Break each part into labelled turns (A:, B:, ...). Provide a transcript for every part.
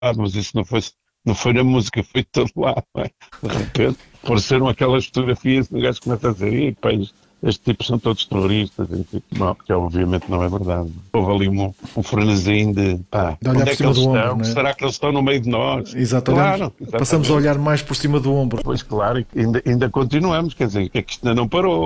A: mas isso não foi na música, foi de todo lado, não é? De repente, apareceram aquelas fotografias e o gajo começa a dizer, "Ih, pá, estes tipos são todos terroristas, e, tipo, não, porque obviamente não é verdade. Houve ali um frenesim de, pá,
B: De olhar
A: onde
B: por
A: é que
B: cima
A: eles
B: do ombro,
A: estão?
B: não é?
A: Será que eles estão no meio de nós?
B: Exato, olhamos,
A: Claro,
B: passamos a
A: exatamente.
B: olhar mais por cima do ombro.
A: Pois claro, e ainda continuamos, quer dizer, que é que isto ainda não parou.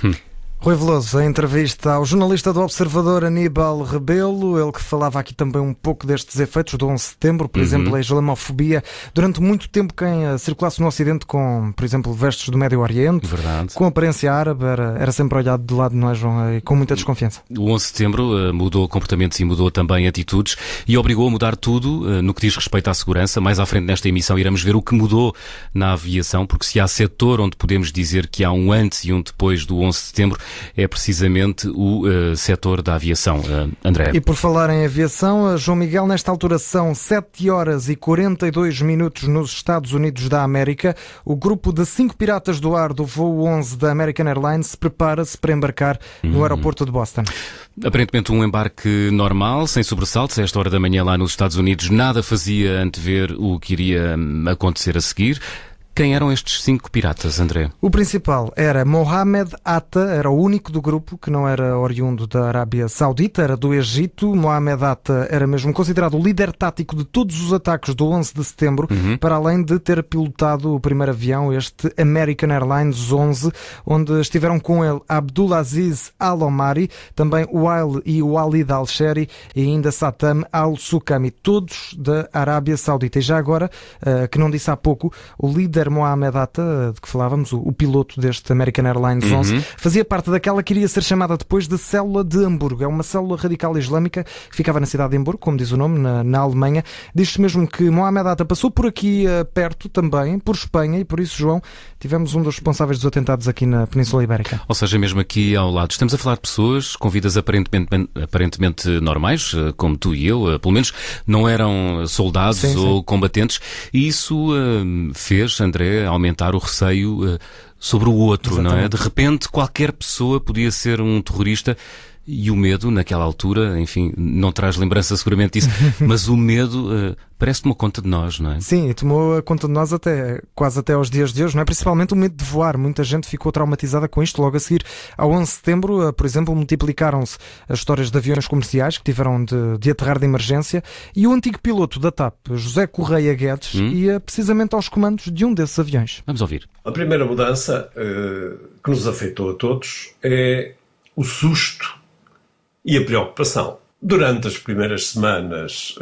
C: Rui Veloso, em entrevista ao jornalista do Observador Aníbal Rebelo, ele que falava aqui também um pouco destes efeitos do 11 de setembro, por exemplo, a islamofobia. Durante muito tempo quem circulasse no Ocidente com, por exemplo, vestes do Médio Oriente,
D: Verdade.
C: com aparência árabe, era sempre olhado de lado, não é, João? E com muita desconfiança.
D: O 11 de setembro mudou comportamentos e mudou também atitudes e obrigou a mudar tudo no que diz respeito à segurança. Mais à frente nesta emissão iremos ver o que mudou na aviação, porque se há setor onde podemos dizer que há um antes e um depois do 11 de setembro, é precisamente o setor da aviação. André.
C: E por falar em aviação, João Miguel, nesta altura são 7 horas e 42 minutos nos Estados Unidos da América. O grupo de 5 piratas do ar do voo 11 da American Airlines prepara-se para embarcar no aeroporto de Boston.
D: Aparentemente um embarque normal, sem sobressaltos. A esta hora da manhã lá nos Estados Unidos nada fazia antever o que iria acontecer a seguir. Quem eram estes 5 piratas, André?
C: O principal era Mohamed Atta, era o único do grupo que não era oriundo da Arábia Saudita, era do Egito. Mohamed Atta era mesmo considerado o líder tático de todos os ataques do 11 de setembro, para além de ter pilotado o primeiro avião, este American Airlines 11, onde estiveram com ele Abdulaziz Al-Omari, também o Wael e o Walid Al-Sheri e ainda Satam Al-Sukami, todos da Arábia Saudita. E já agora, que não disse há pouco, o líder Mohamed Atta, de que falávamos, o piloto deste American Airlines 11, fazia parte daquela que iria ser chamada depois de Célula de Hamburgo. É uma célula radical islâmica que ficava na cidade de Hamburgo, como diz o nome, na Alemanha. Diz-se mesmo que Mohamed Atta passou por aqui perto também, por Espanha, e por isso, João, tivemos um dos responsáveis dos atentados aqui na Península Ibérica.
D: Ou seja, mesmo aqui ao lado. Estamos a falar de pessoas com vidas aparentemente normais, como tu e eu, pelo menos não eram soldados ou combatentes, e isso fez, André, aumentar o receio sobre o outro. Exatamente. Não é? De repente, qualquer pessoa podia ser um terrorista e o medo, naquela altura, enfim, não traz lembrança seguramente disso, mas o medo parece tomar conta de nós, não é?
C: Sim, e tomou conta de nós quase até aos dias de hoje, não é? Principalmente o medo de voar. Muita gente ficou traumatizada com isto. Logo a seguir, ao 11 de setembro, por exemplo, multiplicaram-se as histórias de aviões comerciais que tiveram de aterrar de emergência, e o antigo piloto da TAP, José Correia Guedes, ia precisamente aos comandos de um desses aviões.
D: Vamos ouvir.
E: A primeira mudança que nos afetou a todos é o susto e a preocupação. Durante as primeiras semanas,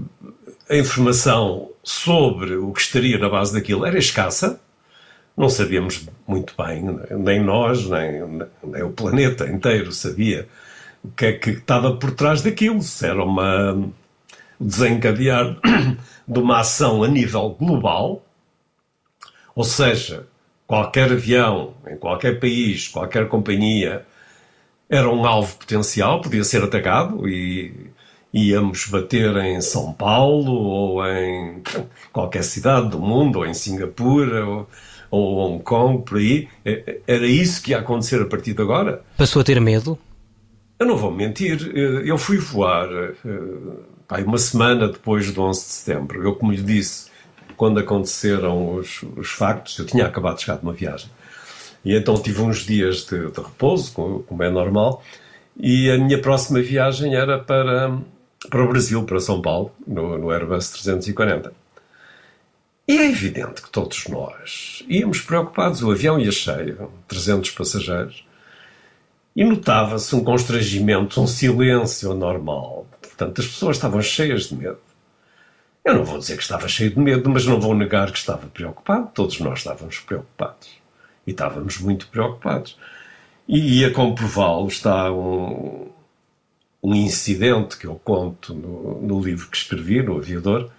E: a informação sobre o que estaria na base daquilo era escassa. Não sabíamos muito bem, nem nós, nem o planeta inteiro sabia o que é que estava por trás daquilo. Se era o desencadear de uma ação a nível global, ou seja, qualquer avião, em qualquer país, qualquer companhia, era um alvo potencial, podia ser atacado e íamos bater em São Paulo ou em qualquer cidade do mundo, ou em Singapura ou Hong Kong, por aí. Era isso que ia acontecer a partir de agora.
F: Passou a ter medo?
E: Eu não vou mentir, eu fui voar uma semana depois do 11 de setembro. Eu, como lhe disse, quando aconteceram os factos, eu tinha acabado de chegar de uma viagem. E então tive uns dias de repouso, como é normal, e a minha próxima viagem era para o Brasil, para São Paulo, no Airbus 340. E é evidente que todos nós íamos preocupados. O avião ia cheio, 300 passageiros, e notava-se um constrangimento, um silêncio anormal. Portanto, as pessoas estavam cheias de medo. Eu não vou dizer que estava cheio de medo, mas não vou negar que estava preocupado. Todos nós estávamos preocupados. E estávamos muito preocupados. E a comprová-lo está um incidente que eu conto no livro que escrevi, no Aviador.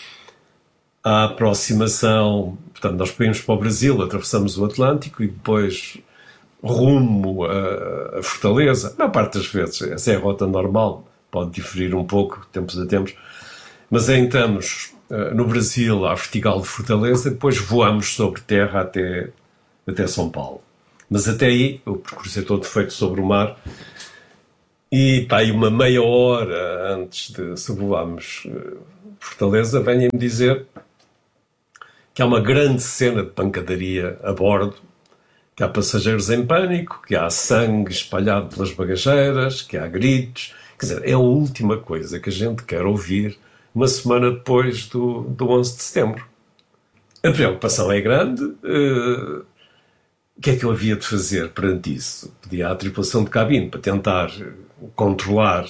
E: A aproximação, portanto, nós íamos para o Brasil, atravessamos o Atlântico e depois rumo a Fortaleza. A maior parte das vezes, essa é a rota normal, pode diferir um pouco, tempos a tempos, mas entramos no Brasil, à vertical de Fortaleza, depois voamos sobre terra até São Paulo. Mas até aí, o percurso é todo feito sobre o mar, e uma meia hora antes de sobrevoarmos Fortaleza, venham-me dizer que há uma grande cena de pancadaria a bordo, que há passageiros em pânico, que há sangue espalhado pelas bagageiras, que há gritos. Quer dizer, é a última coisa que a gente quer ouvir uma semana depois do 11 de setembro. A preocupação é grande. O que é que eu havia de fazer perante isso? Pedi à tripulação de cabine para tentar controlar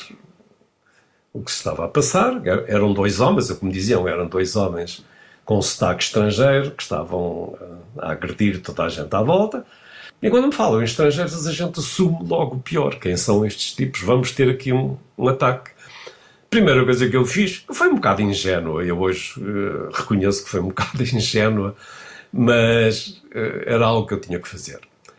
E: o que se estava a passar. Eram 2 homens, como diziam, eram 2 homens com sotaque estrangeiro que estavam a agredir toda a gente à volta. E quando me falam em estrangeiros, a gente assume logo o pior. Quem são estes tipos? Vamos ter aqui um ataque. A primeira coisa que eu fiz foi um bocado ingênua. Eu hoje reconheço que foi um bocado ingênua, mas era algo que eu tinha que fazer.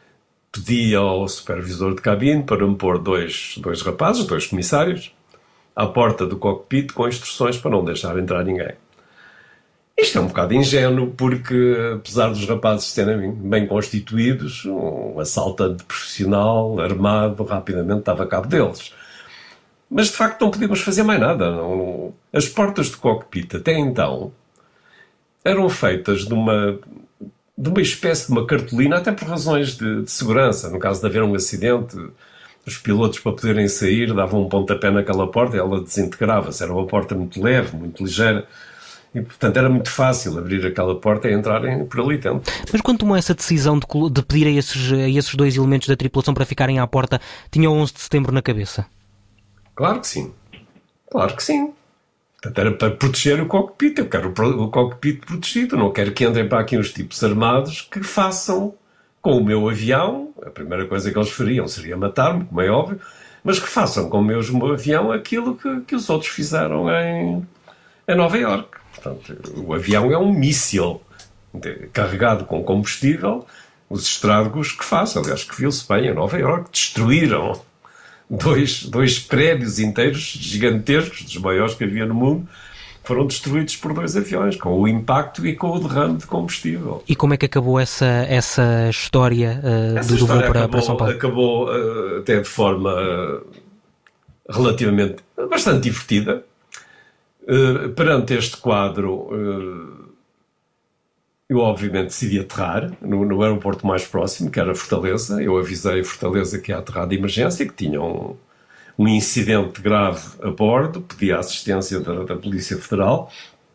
E: Pedi ao supervisor de cabine para me pôr dois rapazes, 2 comissários, à porta do cockpit com instruções para não deixar entrar ninguém. Isto é um bocado ingênuo porque, apesar dos rapazes serem bem constituídos, um assaltante profissional, armado, rapidamente dava cabo deles. Mas, de facto, não podíamos fazer mais nada. Não. As portas do cockpit, até então, eram feitas de uma espécie de uma cartolina, até por razões de segurança. No caso de haver um acidente, os pilotos, para poderem sair, davam um pontapé naquela porta e ela desintegrava-se. Era uma porta muito leve, muito ligeira. E, portanto, era muito fácil abrir aquela porta e entrarem por ali dentro.
B: Mas quando tomou essa decisão de pedir a esses 2 elementos da tripulação para ficarem à porta, tinha o 11 de setembro na cabeça?
E: Claro que sim. Claro que sim. Portanto, era para proteger o cockpit. Eu quero o cockpit protegido. Não quero que entrem para aqui uns tipos armados que façam com o meu avião. A primeira coisa que eles fariam seria matar-me, como é óbvio, mas que façam com o meu avião aquilo que os outros fizeram em Nova Iorque. Portanto, o avião é um míssil carregado com combustível. Os estragos que faz, aliás, que viu-se bem em Nova Iorque, destruíram dois prédios inteiros gigantescos, dos maiores que havia no mundo, foram destruídos por 2 aviões, com o impacto e com o derrame de combustível.
B: E como é que acabou essa história do voo para São Paulo?
E: Acabou até de forma relativamente bastante divertida. Perante este quadro, eu obviamente decidi aterrar no aeroporto mais próximo, que era Fortaleza. Eu avisei Fortaleza que ia aterrar de emergência, que tinha um incidente grave a bordo, pedi a assistência da Polícia Federal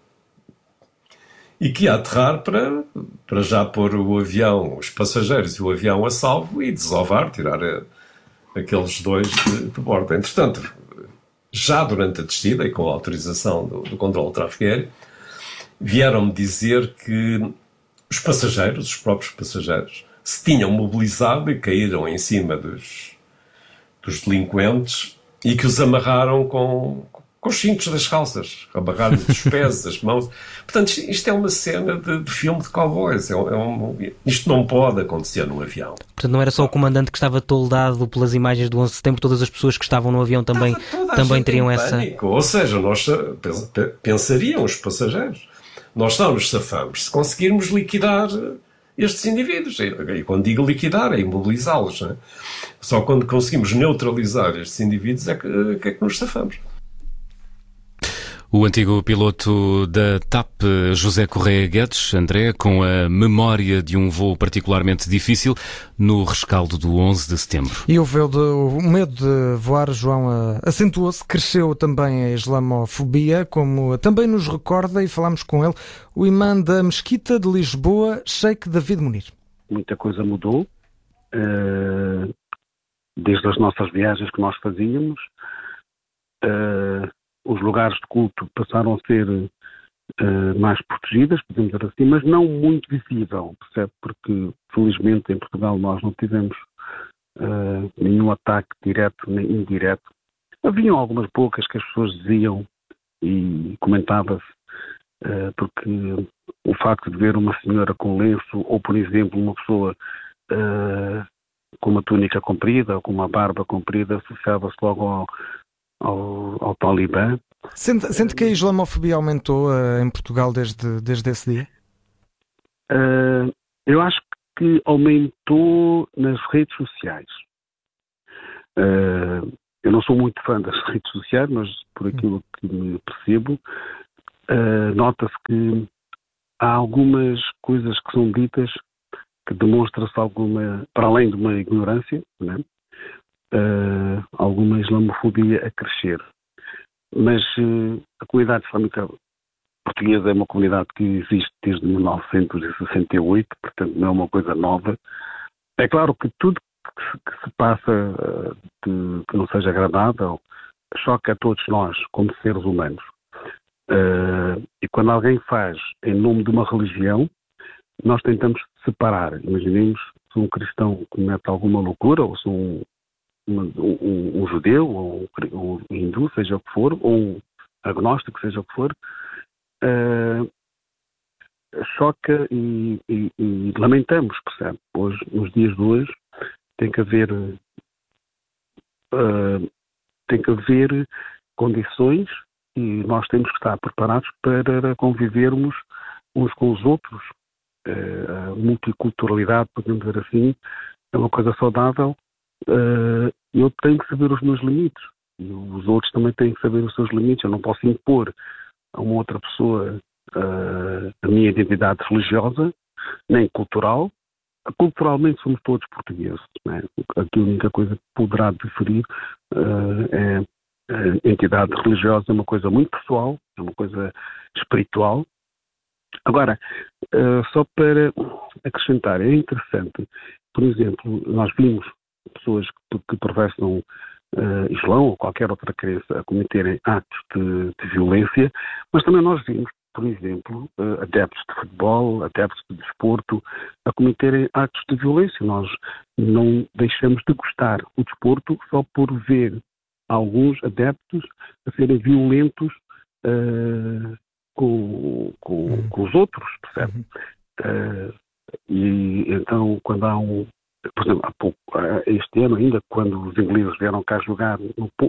E: e que ia aterrar para já pôr o avião, os passageiros e o avião a salvo e desovar, tirar aqueles 2 de bordo. Entretanto, já durante a descida e com a autorização do controle de tráfego aéreo, vieram-me dizer que os próprios passageiros, se tinham mobilizado e caíram em cima dos delinquentes e que os amarraram com os cintos das calças, amarraram os pés, as mãos. Portanto, isto é uma cena de filme de cowboys. Isto não pode acontecer num avião.
B: Portanto, não era só o comandante que estava toldado pelas imagens do 11 de setembro, todas as pessoas que estavam no avião também teriam essa...
E: Ou seja, pensariam os passageiros, nós só nos safamos se conseguirmos liquidar estes indivíduos. E quando digo liquidar, é imobilizá-los. Não é? Só quando conseguimos neutralizar estes indivíduos é que nos safamos.
D: O antigo piloto da TAP, José Correia Guedes, André, com a memória de um voo particularmente difícil no rescaldo do 11 de setembro.
C: E o medo de voar, João, acentuou-se, cresceu também a islamofobia, como também nos recorda, e falámos com ele, o imã da Mesquita de Lisboa, Sheikh David Munir.
F: Muita coisa mudou, desde as nossas viagens que nós fazíamos. Os lugares de culto passaram a ser mais protegidas, podemos dizer assim, mas não muito visível, percebe? Porque, felizmente, em Portugal nós não tivemos nenhum ataque direto nem indireto. Haviam algumas bocas que as pessoas diziam e comentava-se, porque o facto de ver uma senhora com lenço ou, por exemplo, uma pessoa com uma túnica comprida ou com uma barba comprida associava-se logo ao Talibã.
C: Sente que a islamofobia aumentou em Portugal desde esse dia?
F: Eu acho que aumentou nas redes sociais. Eu não sou muito fã das redes sociais, mas por aquilo que me percebo, nota-se que há algumas coisas que são ditas que demonstra-se para além de uma ignorância, né? Alguma islamofobia a crescer. Mas a comunidade islâmica portuguesa é uma comunidade que existe desde 1968, portanto não é uma coisa nova. É claro que tudo que se passa que não seja agradável choca a todos nós como seres humanos. E quando alguém faz em nome de uma religião, nós tentamos separar. Imaginemos se um cristão comete alguma loucura, ou se um judeu, ou um hindu, seja o que for, ou um agnóstico, seja o que for, choca e lamentamos, percebe? Hoje, nos dias de hoje, tem que haver condições e nós temos que estar preparados para convivermos uns com os outros. A multiculturalidade, podemos dizer assim, é uma coisa saudável. Eu tenho que saber os meus limites. E os outros também têm que saber os seus limites. Eu não posso impor a uma outra pessoa a minha identidade religiosa, nem cultural. Culturalmente somos todos portugueses. Né? Aqui a única coisa que poderá diferir é a entidade religiosa, é uma coisa muito pessoal, é uma coisa espiritual. Agora, só para acrescentar, é interessante, por exemplo, nós vimos pessoas que professam Islão ou qualquer outra crença a cometerem atos de violência, mas também nós vimos, por exemplo, adeptos de futebol, adeptos de desporto, a cometerem atos de violência. Nós não deixamos de gostar do desporto só por ver alguns adeptos a serem violentos com os outros, percebe? E então, quando há por exemplo, há pouco, este ano ainda, quando os ingleses vieram cá jogar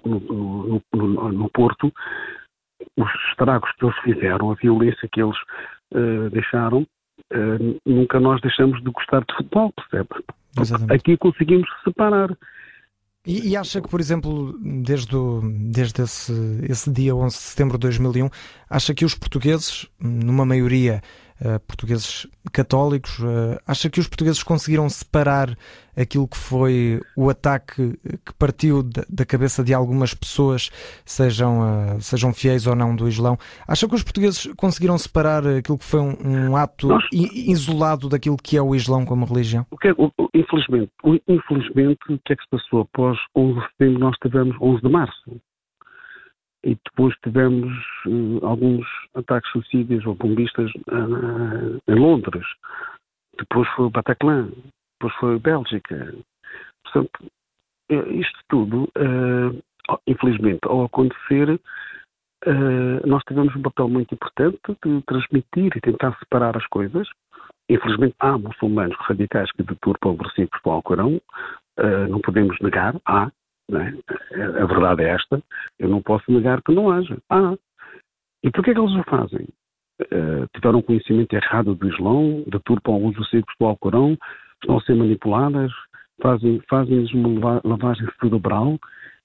F: no Porto, os estragos que eles fizeram, a violência que eles deixaram, nunca nós deixamos de gostar de futebol, percebe?
C: Exatamente.
F: Aqui conseguimos separar.
C: E acha que, por exemplo, desde esse dia 11 de setembro de 2001, acha que os portugueses, numa maioria portugueses católicos, acha que os portugueses conseguiram separar aquilo que foi o ataque que partiu da cabeça de algumas pessoas, sejam fiéis ou não do Islão? Acha que os portugueses conseguiram separar aquilo que foi um ato isolado daquilo que é o Islão como religião?
F: Infelizmente, o que é que se passou? Após 11 de setembro nós tivemos 11 de março. E depois tivemos alguns ataques suicidas ou bombistas em Londres. Depois foi o Bataclan. Depois foi a Bélgica. Portanto, isto tudo, infelizmente, ao acontecer, nós tivemos um papel muito importante de transmitir e tentar separar as coisas. Infelizmente, há muçulmanos radicais que deturpam versículos do Alcorão. Não podemos negar. Né? A verdade é esta. Eu não posso negar que não haja. E porquê é que eles o fazem? Tiveram um conhecimento errado do Islão, deturpam alguns versículos do Alcorão, estão a ser manipuladas, fazem-lhes uma lavagem cerebral,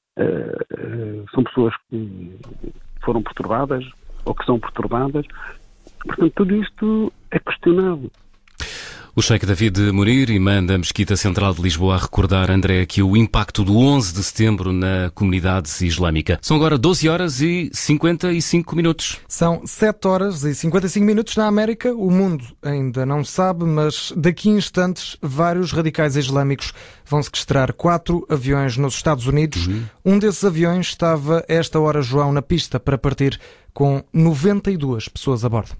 F: são pessoas que foram perturbadas ou que são perturbadas. Portanto, tudo isto é questionável.
D: O Sheikh David Munir, imã da Mesquita Central de Lisboa, a recordar, André, aqui o impacto do 11 de setembro na comunidade islâmica. São agora 12 horas e 55 minutos.
C: São 7 horas e 55 minutos na América. O mundo ainda não sabe, mas daqui a instantes vários radicais islâmicos vão sequestrar 4 aviões nos Estados Unidos. Um desses aviões estava a esta hora, João, na pista para partir com 92 pessoas a bordo.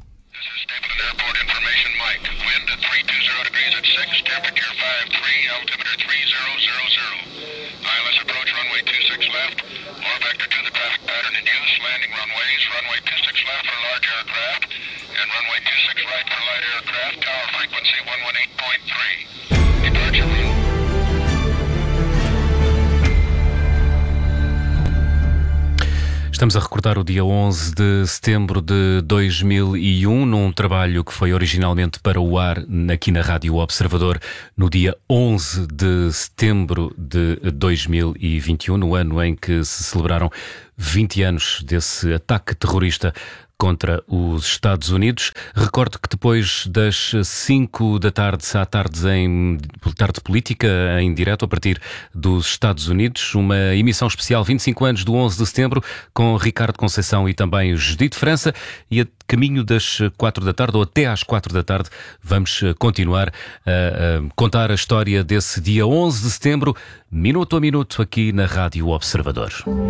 D: Estamos a recordar o dia 11 de setembro de 2001, num trabalho que foi originalmente para o ar aqui na Rádio Observador, no dia 11 de setembro de 2021, no ano em que se celebraram 20 anos desse ataque terrorista contra os Estados Unidos. Recordo que depois das 5 da tarde, há tarde política em direto a partir dos Estados Unidos, uma emissão especial 25 anos do 11 de setembro com Ricardo Conceição e também Judite França, e a caminho das 4 da tarde, ou até às 4 da tarde, vamos continuar a contar a história desse dia 11 de setembro, minuto a minuto, aqui na Rádio Observador.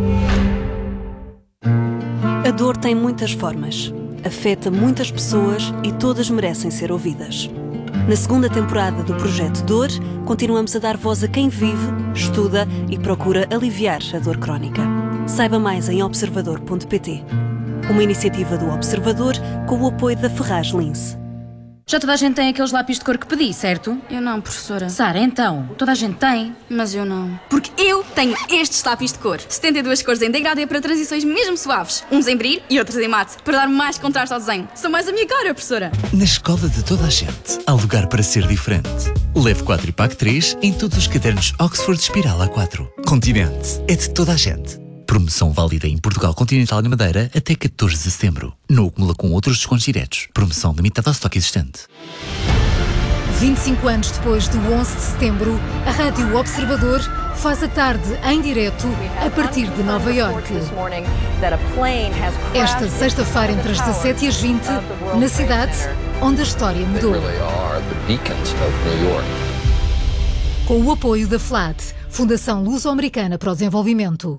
G: A dor tem muitas formas, afeta muitas pessoas e todas merecem ser ouvidas. Na segunda temporada do Projeto Dor, continuamos a dar voz a quem vive, estuda e procura aliviar a dor crónica. Saiba mais em observador.pt. Uma iniciativa do Observador com o apoio da Ferraz Lince.
H: Já toda a gente tem aqueles lápis de cor que pedi, certo?
I: Eu não, professora.
H: Sara, então, toda a gente tem.
I: Mas eu não.
J: Porque eu tenho estes lápis de cor. 72 cores em degradê para transições mesmo suaves. Uns em brilho e outros em mate, para dar mais contraste ao desenho. São mais a minha cara, professora.
K: Na escola de toda a gente, há lugar para ser diferente. Leve 4 e pague 3 em todos os cadernos Oxford Espiral A4. Continente é de toda a gente. Promoção válida em Portugal Continental e Madeira até 14 de setembro. Não acumula com outros descontos diretos. Promoção limitada ao estoque existente.
L: 25 anos depois do 11 de setembro, a Rádio Observador faz a tarde em direto a partir de Nova Iorque. Esta sexta-feira entre as 17 e as 20, na cidade onde a história mudou. Com o apoio da FLAD, Fundação Luso-Americana para o Desenvolvimento.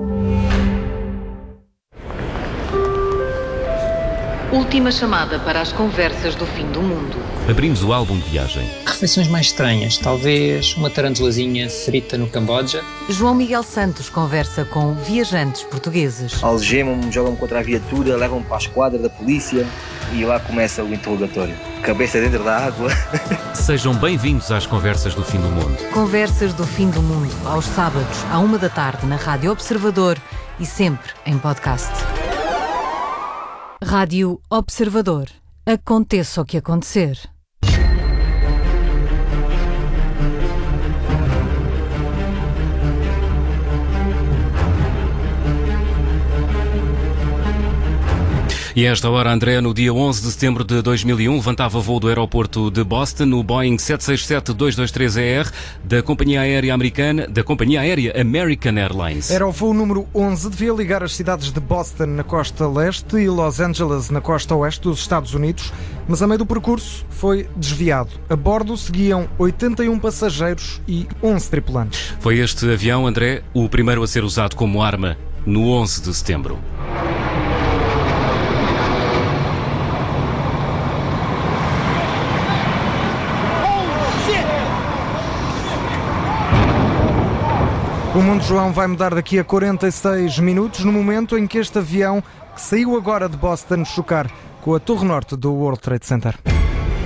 M: Última chamada para as conversas do fim do mundo.
D: Abrimos o álbum de viagem.
N: Refeições mais estranhas, talvez uma tarantulazinha frita no Camboja.
M: João Miguel Santos conversa com viajantes portugueses.
O: Algemam-me, jogam-me contra a viatura, levam-me para a esquadra da polícia e lá começa o interrogatório. Cabeça dentro da água.
D: Sejam bem-vindos às conversas do fim do mundo.
M: Conversas do fim do mundo, aos sábados, à 1 da tarde, na Rádio Observador e sempre em podcast.
L: Rádio Observador. Aconteça o que acontecer.
D: E a esta hora, André, no dia 11 de setembro de 2001, levantava voo do aeroporto de Boston, o Boeing 767-223ER da companhia aérea American Airlines.
C: Era o voo número 11, devia ligar as cidades de Boston, na costa leste, e Los Angeles, na costa oeste dos Estados Unidos, mas a meio do percurso foi desviado. A bordo seguiam 81 passageiros e 11 tripulantes.
D: Foi este avião, André, o primeiro a ser usado como arma no 11 de setembro.
C: O Mundo João vai mudar daqui a 46 minutos, no momento em que este avião, que saiu agora de Boston, chocar com a Torre Norte do World Trade Center.